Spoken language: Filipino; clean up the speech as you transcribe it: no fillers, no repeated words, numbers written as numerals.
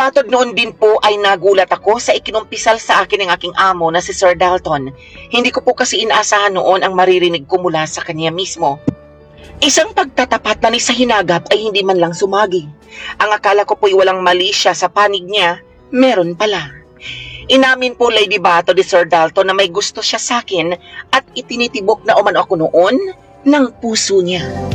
Batod noon din po ay nagulat ako sa ikinumpisal sa akin ng aking amo na si Sir Dalton. Hindi ko po kasi inaasahan noon ang maririnig ko mula sa kanya mismo. Isang pagtatapat na ni sa hinagap ay hindi man lang sumagi. Ang akala ko po'y walang mali siya sa panig niya, meron pala. Inamin po Lady Bato ni Sir Dalton na may gusto siya sa akin at itinitibok na umano ako noon ng puso niya.